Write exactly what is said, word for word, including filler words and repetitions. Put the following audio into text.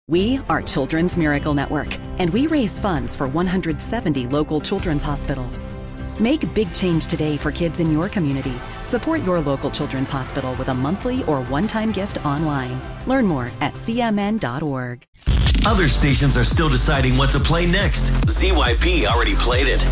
We are Children's Miracle Network, and we raise funds for one hundred seventy local children's hospitals. Make big change today for kids in your community. Support your local children's hospital with a monthly or one-time gift online. Learn more at c m n dot org. Other stations are still deciding what to play next. Z Y P already played it.